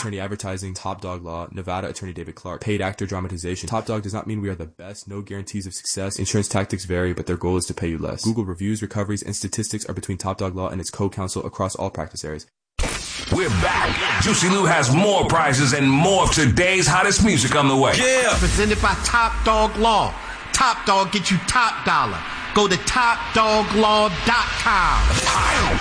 Attorney Advertising, Top Dog Law, Nevada Attorney David Clark, Paid Actor Dramatization. Top Dog does not mean we are the best, no guarantees of success. Insurance tactics vary, but their goal is to pay you less. Google reviews, recoveries, and statistics are between Top Dog Law and its co-counsel across all practice areas. We're back. Juicy Lou has more prizes and more of today's hottest music on the way. Yeah. Presented by Top Dog Law. Top Dog get you top dollar. Go to TopDogLaw.com.